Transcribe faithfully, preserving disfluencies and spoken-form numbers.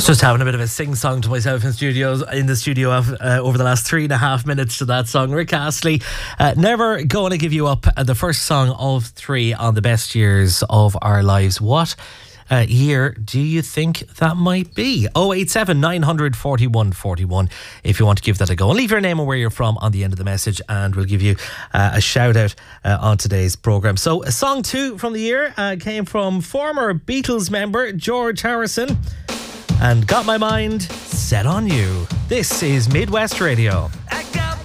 Just having a bit of a sing-song to myself in studios in the studio of, uh, over the last three and a half minutes to that song. Rick Astley, uh, Never Gonna Give You Up, uh, the first song of three on the best years of our lives. What uh, year do you think that might be? oh eight seven, nine four one, four one if you want to give that a go. And leave your name and where you're from on the end of the message and we'll give you uh, a shout out uh, on today's programme. So uh, song two from the year uh, came from former Beatles member George Harrison and Got My Mind Set on You. This is Midwest Radio. I got